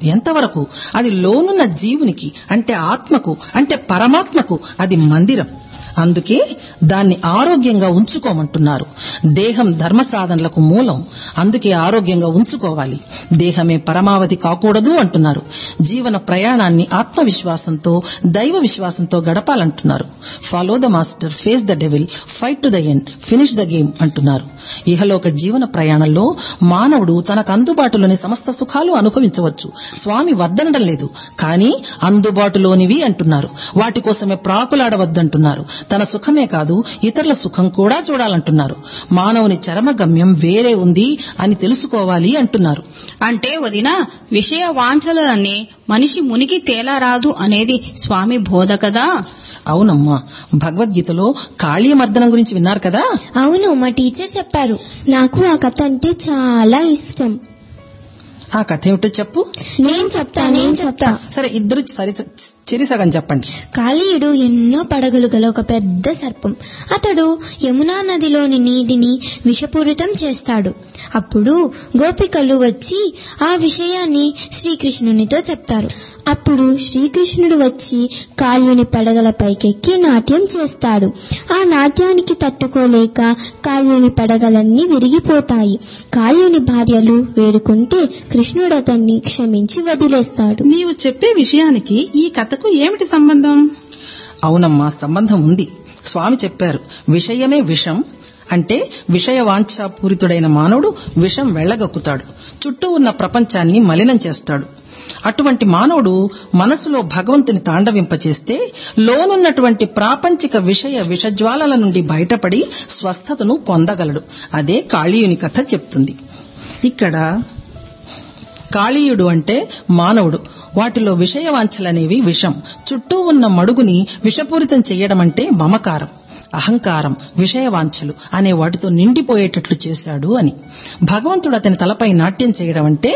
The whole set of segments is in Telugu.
ఎంతవరకు? అది లోనున్న జీవునికి, అంటే ఆత్మకు, అంటే పరమాత్మకు అది మందిరం. అందుకే దాన్ని ఆరోగ్యంగా ఉంచుకోమంటున్నారు. దేహం ధర్మ సాధనలకు మూలం. అందుకే ఆరోగ్యంగా ఉంచుకోవాలి. దేహమే పరమావధి కాకూడదు అంటున్నారు. జీవన ప్రయాణాన్ని ఆత్మవిశ్వాసంతో, దైవ విశ్వాసంతో గడపాలంటున్నారు. Follow the master, face the devil, fight to the end, finish the game అంటున్నారు. ఇహలోక జీవన ప్రయాణంలో మానవుడు తనకు అందుబాటులోని సమస్త సుఖాలు అనుభవించవచ్చు. స్వామి వద్దనడం లేదు, కానీ అందుబాటులోనివి అంటున్నారు. వాటి కోసమే ప్రాకులాడవద్దంటున్నారు. తన సుఖమే కాదు, ఇతరుల సుఖం కూడా చూడాలంటున్నారు. మానవుని చరమగమ్యం వేరే ఉంది అని తెలుసుకోవాలి అంటున్నారు. అంటే వదినా, విషయ వాంఛలనే మనిషి మునిగి తేలారాదు అనేది స్వామి బోధ కదా? అవునమ్మా, భగవద్గీతలో కాళీయమర్దనం గురించి విన్నారు కదా? అవును, మా టీచర్ చెప్పారు. నాకు ఆ కథ అంటే చాలా ఇష్టం. ఆ కథ ఏమిటో చెప్పు. నేను చెప్తా. సరే, ఇద్దరు చెరిసగం చెప్పండి. కాళీయుడు ఎన్నో పడగలు గల ఒక పెద్ద సర్పం. అతడు యమునా నదిలోని నీటిని విషపూరితం చేస్తాడు. అప్పుడు గోపికలు వచ్చి ఆ విషయాన్ని శ్రీకృష్ణునితో చెప్తారు. అప్పుడు శ్రీకృష్ణుడు వచ్చి కాళీయుని పడగల పైకెక్కి నాట్యం చేస్తాడు. ఆ నాట్యానికి తట్టుకోలేక కాళీయుని పడగలన్నీ విరిగిపోతాయి. కాళీయుని భార్యలు వేడుకుంటే కృష్ణుడు అతన్ని క్షమించి వదిలేస్తాడు. నీవు చెప్పే విషయానికి ఈ కథకు ఏమిటి సంబంధం? అవునమ్మా, సంబంధం ఉంది. స్వామి చెప్పారు, విషయమే విషం. అంటే విషయవాంఛాపూరితుడైన మానవుడు విషం వెళ్లగక్కుతాడు, చుట్టూ ఉన్న ప్రపంచాన్ని మలినం చేస్తాడు. అటువంటి మానవుడు మనసులో భగవంతుని తాండవింపచేస్తే లోనున్నటువంటి ప్రాపంచిక విషజ్వాలల నుండి బయటపడి స్వస్థతను పొందగలడు. అదే కాళీయుని కథ చెప్తుంది. ఇక్కడ కాళీయుడు అంటే మానవుడు. వాటిలో విషయవాంఛలనేవి విషం. చుట్టూ ఉన్న మడుగుని విషపూరితం చెయ్యడం అంటే మమకారం, అహంకారం, విషయవాంఛలు అనే వాటితో నిండిపోయేటట్లు చేశాడు అని. భగవంతుడు అతని తలపై నాట్యం చేయడం అంటే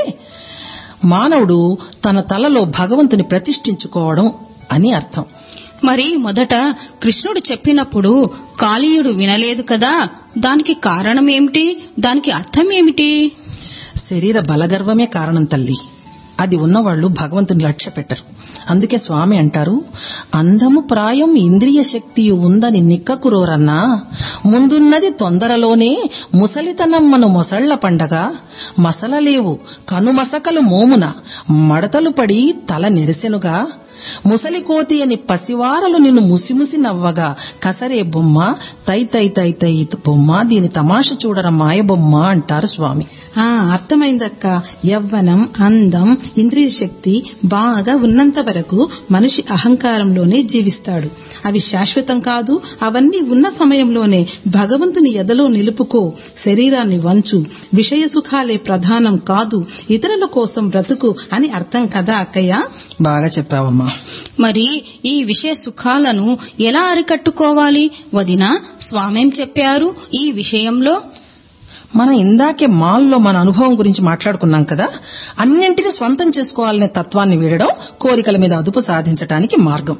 మానవుడు తన తలలో భగవంతుని ప్రతిష్ఠించుకోవడం అని అర్థం. మరి మొదట కృష్ణుడు చెప్పినప్పుడు కాళీయుడు వినలేదు కదా? దానికి కారణం ఏమిటి? దానికి అర్థం ఏమిటి? శరీర బలగర్వమే కారణం తల్లి. అది ఉన్నవాళ్లు భగవంతుని లక్ష్య పెట్టరు. అందుకే స్వామి అంటారు, అందము ప్రాయం ఇంద్రియ శక్తియు ఉందని నిక్కకురోరన్నా, ముందున్నది తొందరలోనే ముసలితనమ్మను మొసళ్ల పండగ, మసలలేవు కనుమసకలు మోమున మడతలు పడి తల నెరిసెనుగా, ముసలి కోతి అని పసివారలు నిన్ను ముసిముసి నవ్వగా, కసరే బొమ్మ తై తై తై తై బొమ్మ, దీని తమాష చూడర మాయ బొమ్మ అంటారు స్వామి. అర్థమైందక్క. యవ్వనం, అందం, ఇంద్రియ శక్తి బాగా ఉన్నంత వరకు మనిషి అహంకారంలోనే జీవిస్తాడు. అవి శాశ్వతం కాదు. అవన్నీ ఉన్న సమయంలోనే భగవంతుని ఎదలో నిలుపుకో, శరీరాన్ని వంచు, విషయ సుఖాలే ప్రధానం కాదు, ఇతరుల కోసం బ్రతుకు అని అర్థం కదా అక్కయ్య? బాగా చెప్పావమ్మా. మరి ఈ విషయ సుఖాలను ఎలా అరికట్టుకోవాలి వదినా? స్వామేం చెప్పారు ఈ విషయంలో? మనం ఇందాకే మాల్లో మన అనుభవం గురించి మాట్లాడుకున్నాం కదా. అన్నింటినీ స్వంతం చేసుకోవాలనే తత్వాన్ని వీడడం కోరికల మీద అదుపు సాధించడానికి మార్గం.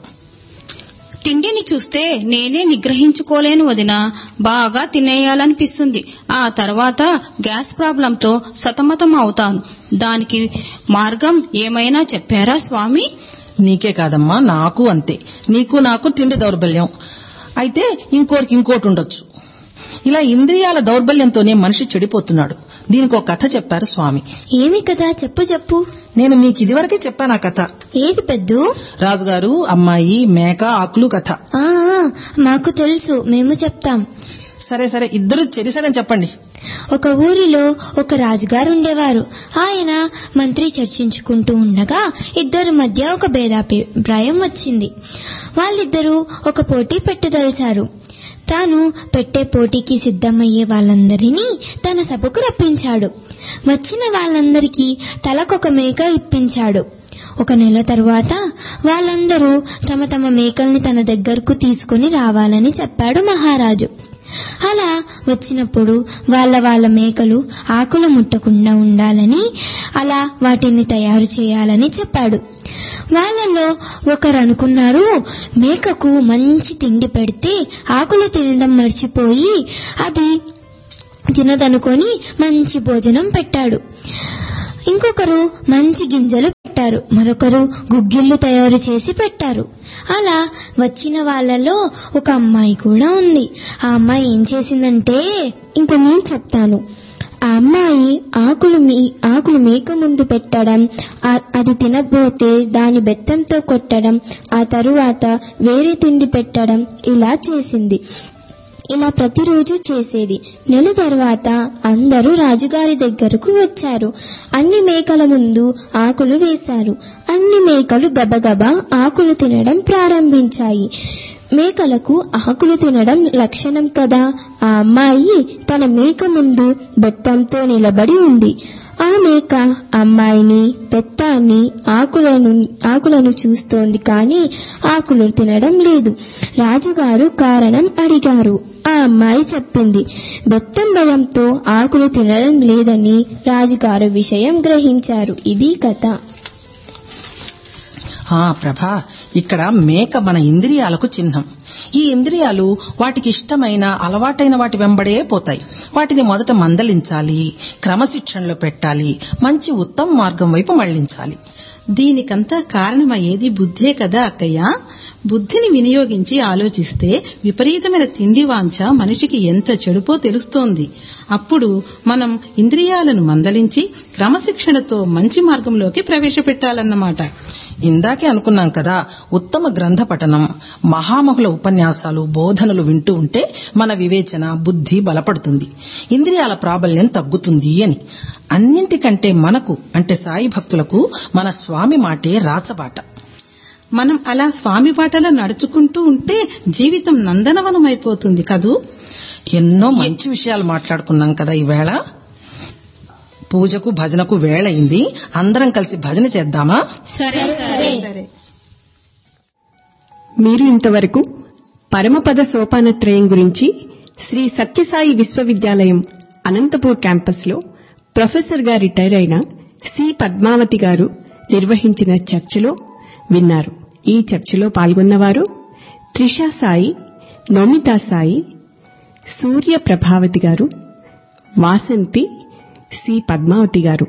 తిండిని చూస్తే నేనే నిగ్రహించుకోలేను వదినా. బాగా తినేయాలనిపిస్తుంది. ఆ తర్వాత గ్యాస్ ప్రాబ్లంతో సతమతం అవుతాను. దానికి మార్గం ఏమైనా చెప్పారా స్వామి? నీకే కాదమ్మా, నాకు అంతే. నీకు నాకు తిండి దౌర్బల్యం అయితే ఇంకోటి ఉండొచ్చు. ఇలా ఇంద్రియాల దౌర్బల్యంతోనే మనిషి చెడిపోతున్నాడు. దీనికి ఒక కథ చెప్పారు స్వామి. ఏమి కథ? చెప్పు. నేను మీకు ఇదివరకే చెప్పాను ఆ కథ. ఏది పెద్దు? రాజుగారు, అమ్మాయి, మేక, ఆకులు కథ. మాకు తెలుసు, మేము చెప్తాం. సరే, ఇద్దరు చెరిసగం చెప్పండి. ఒక ఊరిలో ఒక రాజుగారు ఉండేవారు. ఆయన మంత్రి చర్చించుకుంటూ ఉండగా ఇద్దరి మధ్య ఒక భేదాభిప్రాయం వచ్చింది. వాళ్ళిద్దరూ ఒక పోటీ పెట్టదలిచారు. తాను పెట్టే పోటీకి సిద్ధమయ్యే వాళ్ళందరినీ తన సభకు రప్పించాడు. వచ్చిన వాళ్ళందరికీ తలకొక మేక ఇప్పించాడు. ఒక నెల తరువాత వాళ్ళందరూ తమ తమ మేకల్ని తన దగ్గరకు తీసుకుని రావాలని చెప్పాడు మహారాజు. అలా వచ్చినప్పుడు వాళ్ళ మేకలు ఆకులు ముట్టకుండా ఉండాలని, అలా వాటిని తయారు చేయాలని చెప్పాడు. వాళ్ళలో ఒకరు అనుకున్నారు, మేకకు మంచి తిండి పెడితే ఆకులు తినడం మర్చిపోయి అది తినదనుకొని మంచి భోజనం పెట్టాడు. ఇంకొకరు మంచి గింజలు పెట్టారు. పెట్టారు, మరొకరు గుగ్గిళ్ళు తయారు చేసి పెట్టారు. అలా వచ్చిన వాళ్ళలో ఒక అమ్మాయి కూడా ఉంది. ఆ అమ్మాయి ఏం చేసిందంటే, ఇంక నేను చెప్తాను. ఆ అమ్మాయి ఆకులు మేక ముందు పెట్టడం, అది తినబోతే దాని బెత్తంతో కొట్టడం, ఆ తరువాత వేరే తిండి పెట్టడం, ఇలా చేసింది. ఇలా ప్రతిరోజు చేసేది. నెల తర్వాత అందరూ రాజుగారి దగ్గరకు వచ్చారు. అన్ని మేకల ముందు ఆకులు వేశారు. అన్ని మేకలు గబగబా ఆకులు తినడం ప్రారంభించాయి. మేకలకు ఆకులు తినడం లక్షణం కదా. ఆ అమ్మాయి తన మేక ముందు బెత్తంతో నిలబడి ఉంది. ఆ మేక అమ్మాయిని, బెత్తాన్ని, ఆకులను చూస్తోంది, కానీ ఆకులు తినడం లేదు. రాజుగారు కారణం అడిగారు. ఆ అమ్మాయి చెప్పింది, బెత్తం భయంతో ఆకులు తినడం లేదని. రాజుగారు విషయం గ్రహించారు. ఇది కథ. ప్రభా, ఇక్కడ మేక మన ఇంద్రియాలకు చిహ్నం. ఈ ఇంద్రియాలు వాటికి ఇష్టమైన అలవాటైన వాటి వెంబడే పోతాయి. వాటిని మొదట మందలించాలి, క్రమశిక్షణలో పెట్టాలి, మంచి ఉత్తమ మార్గం వైపు మళ్లించాలి. దీనికంతా కారణమయ్యేది బుద్ధే కదా అక్కయ్య. బుద్ధిని వినియోగించి ఆలోచిస్తే విపరీతమైన తిండి వాంఛ మనిషికి ఎంత చెడుపో తెలుస్తోంది. అప్పుడు మనం ఇంద్రియాలను మందలించి క్రమశిక్షణతో మంచి మార్గంలోకి ప్రవేశపెట్టాలన్నమాట. ఇందాకే అనుకున్నాం కదా, ఉత్తమ గ్రంథ పఠనం, మహామహుల ఉపన్యాసాలు, బోధనలు వింటూ ఉంటే మన వివేచన, బుద్ధి బలపడుతుంది, ఇంద్రియాల ప్రాబల్యం తగ్గుతుంది అని. అన్నింటికంటే మనకు అంటే సాయి భక్తులకు మన స్వామి మాటే రాచబాట. మనం అలా స్వామి బాటలో నడుచుకుంటూ ఉంటే జీవితం నందనవనమైపోతుంది కదూ. ఎన్నో మంచి విషయాలు మాట్లాడుకున్నాం కదా ఈవేళ. పూజకు భజనకు వేళయింది, అందరం కలిసి భజన చేద్దామా? సరే. మీరు ఇంతవరకు పరమపద సోపానత్రయం గురించి శ్రీ సత్యసాయి విశ్వవిద్యాలయం అనంతపూర్ క్యాంపస్ లో ప్రొఫెసర్ గా రిటైర్ అయిన సి పద్మావతి గారు నిర్వహించిన చర్చలో విన్నారు. ఈ చర్చలో పాల్గొన్నవారు త్రిషా సాయి, నోమితా సాయి, సూర్య ప్రభావతి గారు, వాసంతి, సి పద్మావతి గారు.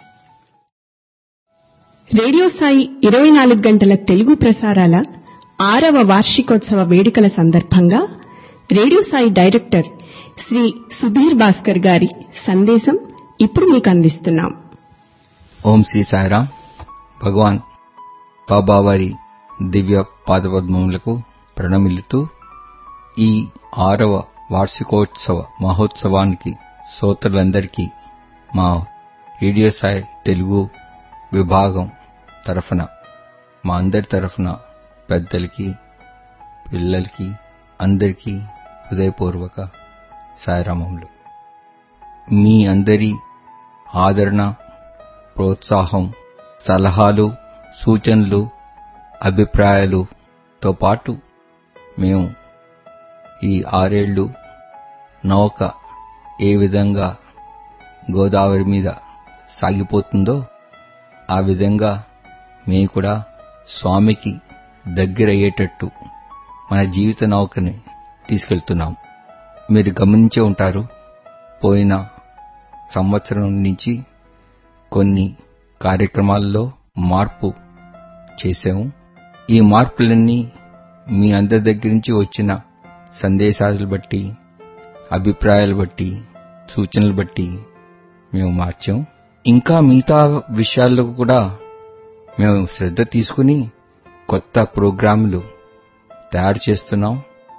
రేడియో సాయి 24 గంటల తెలుగు ప్రసారాల 6వ వార్షికోత్సవ వేడుకల సందర్భంగా రేడియో సాయి డైరెక్టర్ శ్రీ సుధీర్ భాస్కర్ గారి సందేశం ఇప్పుడు మీకు అందిస్తున్నాం. ఓం శ్రీ సాయిరాం. భగవాన్ బాబావారి దివ్య పాదపద్మములకు ప్రణమిల్లుతూ ఈ 6వ వార్షికోత్సవ మహోత్సవానికి శ్రోతలందరికీ మా రేడియో సాయి తెలుగు విభాగం తరఫున, మా అందరి తరఫున పెద్దలకి, పిల్లలకి, అందరికీ హృదయపూర్వక సాయిరామములు. మీ అందరి ఆదరణ, ప్రోత్సాహం, సలహాలు, సూచనలు, అభిప్రాయాలుతో పాటు మేము ఈ 6 ఏళ్లు నౌక ఏ విధంగా గోదావరి మీద సాగిపోతుందో ఆ విధంగా మేము కూడా స్వామికి దగ్గరయ్యేటట్టు మన జీవిత నౌకని తీసుకెళ్తున్నాం. మీరు గమనించే ఉంటారు, పోయిన సంవత్సరం నుంచి కొన్ని కార్యక్రమాల్లో మార్పు చేశాము. ఈ మార్పులన్నీ మీ అందరి దగ్గర నుంచి వచ్చిన సందేశాలను బట్టి, అభిప్రాయాలు బట్టి, సూచనలు బట్టి మేము మార్చాం. ఇంకా మిగతా విషయాల్లో కూడా మేము శ్రద్ధ తీసుకుని కొత్త ప్రోగ్రాంలు తయారు చేస్తున్నాం.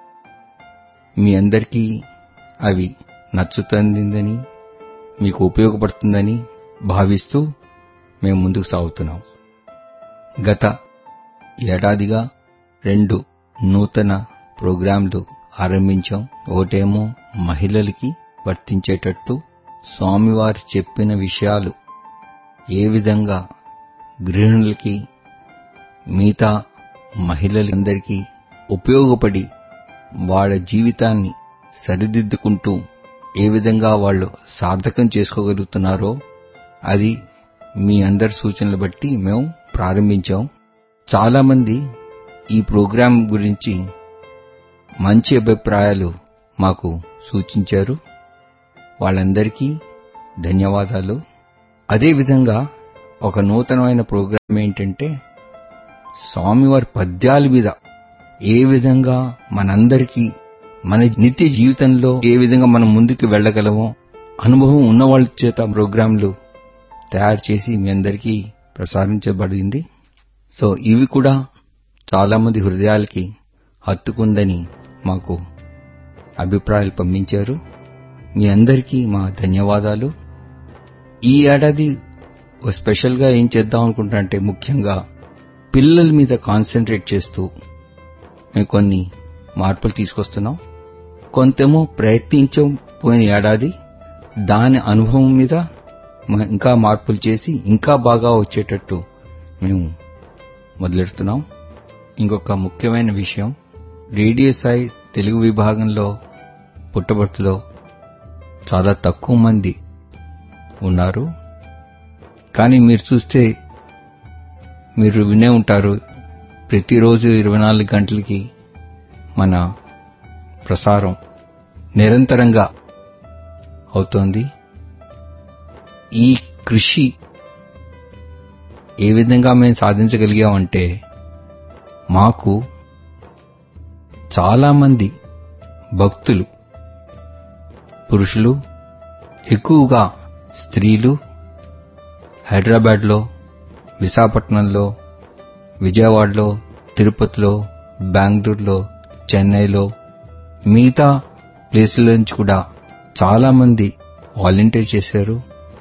మీ అందరికీ అవి నచ్చుతుందని, మీకు ఉపయోగపడుతుందని భావిస్తూ మేము ముందుకు సాగుతున్నాం. గత ఏడాదిగా 2 నూతన ప్రోగ్రాంలు ఆరంభించాం. ఒకటేమో మహిళలకి వర్తించేటట్టు స్వామివారు చెప్పిన విషయాలు ఏ విధంగా గృహిణులకి, మిగతా మహిళలందరికీ ఉపయోగపడి వాళ్ళ జీవితాన్ని సరిదిద్దుకుంటూ ఏ విధంగా వాళ్ళు సార్థకం చేసుకోగలుగుతున్నారో అది మీ అందరి సూచనలు బట్టి మేము ప్రారంభించాం. చాలా మంది ఈ ప్రోగ్రాం గురించి మంచి అభిప్రాయాలు మాకు సూచించారు. వాళ్ళందరికీ ధన్యవాదాలు. అదేవిధంగా ఒక నూతనమైన ప్రోగ్రాం ఏంటంటే స్వామివారి పద్యాల మీద ఏ విధంగా మనందరికీ మన నిత్య జీవితంలో ఏ విధంగా మనం ముందుకు వెళ్ళగలమో అనుభవం ఉన్న వాళ్ళ చేత ప్రోగ్రాంలు తయారు చేసి మీ అందరికీ ప్రసారించబడింది. సో ఇవి కూడా చాలా మంది హృదయాలకి హత్తుకుందని మాకు అభిప్రాయాలు పంపించారు. మీ అందరికీ మా ధన్యవాదాలు. ఈ ఏడాది స్పెషల్గా ఏం చేద్దాం అనుకుంటా అంటే ముఖ్యంగా పిల్లల మీద కాన్సన్ట్రేట్ చేస్తూ మేము కొన్ని మార్పులు తీసుకొస్తున్నాం. కొంతేమో ప్రయత్నించాం పోయిన ఏడాది, దాని అనుభవం మీద ఇంకా మార్పులు చేసి ఇంకా బాగా వచ్చేటట్టు మేము మొదలెడుతున్నాం. ఇంకొక ముఖ్యమైన విషయం, రేడియో సాయి తెలుగు విభాగంలో పుట్టపర్తిలో చాలా తక్కువ మంది ఉన్నారు. కానీ మీరు చూస్తే మీరు వినే ఉంటారు, ప్రతిరోజు 24 గంటలకి మన ప్రసారం నిరంతరంగా అవుతోంది. ఈ కృషి ఏ విధంగా మేము సాధించగలిగామంటే మాకు చాలా మంది భక్తులు, పురుషులు, ఎక్కువగా స్త్రీలు హైదరాబాద్లో, విశాఖపట్నంలో, విజయవాడలో, తిరుపతిలో, బెంగళూరులో, చెన్నైలో, మిగతా ప్లేసుల నుంచి కూడా చాలా మంది వాలంటీర్ చేశారు.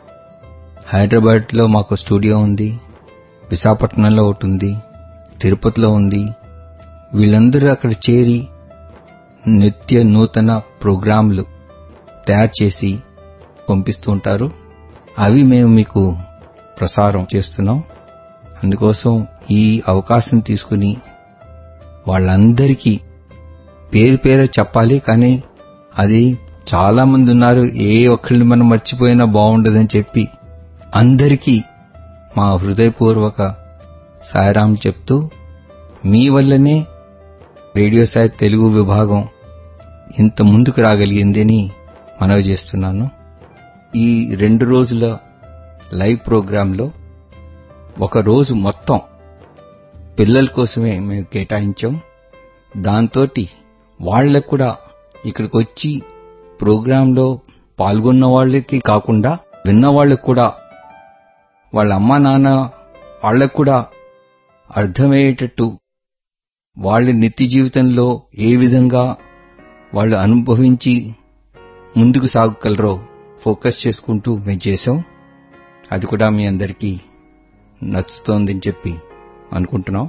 హైదరాబాద్లో మాకు స్టూడియో ఉంది, విశాఖపట్నంలో ఒకటి ఉంది, తిరుపతిలో ఉంది. వీళ్ళందరూ అక్కడ చేరి నిత్య నూతన ప్రోగ్రాంలు తయారు చేసి పంపిస్తూ ఉంటారు. అవి మేము మీకు ప్రసారం చేస్తున్నాం. అందుకోసం ఈ అవకాశం తీసుకుని వాళ్ళందరికీ పేరు పేరు చెప్పాలి, కానీ అది చాలా మంది ఉన్నారు, ఏ ఒక్కరిని మనం మర్చిపోయినా బాగుండదని చెప్పి అందరికీ మా హృదయపూర్వక సాయిరాం చెప్తూ, మీ వల్లనే రేడియో సాయి తెలుగు విభాగం ఇంత ముందుకు రాగలిగిందని మనవి చేస్తున్నాను. ఈ 2 రోజుల లైవ్ ప్రోగ్రాంలో ఒక రోజు మొత్తం పిల్లల కోసమే మేము కేటాయించాం. దాంతోటి వాళ్లకు కూడా ఇక్కడికి వచ్చి ప్రోగ్రాంలో పాల్గొన్న వాళ్ళకి కాకుండా విన్న వాళ్ళకు కూడా, వాళ్ళ అమ్మా నాన్న వాళ్లకు కూడా అర్థమయ్యేటట్టు వాళ్ళ నిత్య జీవితంలో ఏ విధంగా వాళ్ళు అనుభవించి ముందుకు సాగగలరో ఫోకస్ చేసుకుంటూ మేము చేశాం. అది కూడా మీ అందరికీ నచ్చుతోందని చెప్పి అనుకుంటున్నాం.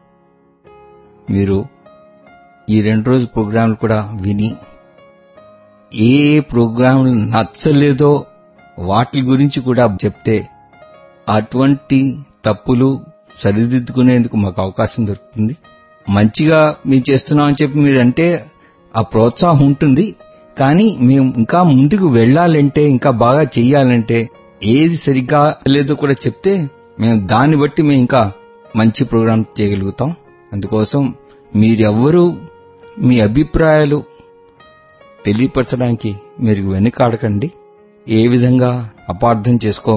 మీరు ఈ 2 రోజుల ప్రోగ్రాంలు కూడా విని ఏ ప్రోగ్రాంలు నచ్చలేదో వాటి గురించి కూడా చెప్తే అటువంటి తప్పులు సరిదిద్దుకునేందుకు మాకు అవకాశం దొరుకుతుంది. మంచిగా మేము చేస్తున్నామని చెప్పి మీరంటే ఆ ప్రోత్సాహం ఉంటుంది, కానీ మేము ఇంకా ముందుకు వెళ్లాలంటే, ఇంకా బాగా చెయ్యాలంటే, ఏది సరిగ్గా లేదో కూడా చెప్తే మేము దాన్ని బట్టి మేము ఇంకా మంచి ప్రోగ్రాం చేయగలుగుతాం. అందుకోసం మీరెవ్వరూ మీ అభిప్రాయాలు తెలియపరచడానికి మీరు వెనుకాడకండి. ఏ విధంగా అపార్థం చేసుకో.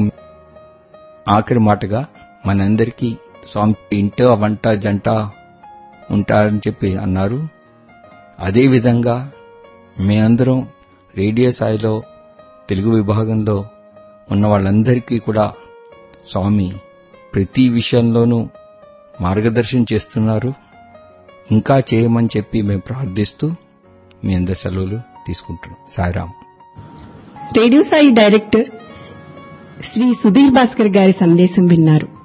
ఆఖరి మాటగా మనందరికీ స్వామి ఇంట వంట జంట ఉంటారని చెప్పి అన్నారు. అదేవిధంగా మేమందరం రేడియో సాయిలో తెలుగు విభాగంలో ఉన్న వాళ్ళందరికీ కూడా స్వామి ప్రతి విషయంలోనూ మార్గదర్శనం చేస్తున్నారు. ఇంకా చేయమని చెప్పి మేము ప్రార్థిస్తూ మీ అందరి సెలవులు తీసుకుంటున్నాం. సాయిరాం. రేడియో సాయి డైరెక్టర్ శ్రీ సుధీర్ భాస్కర్ గారి సందేశం విన్నారు.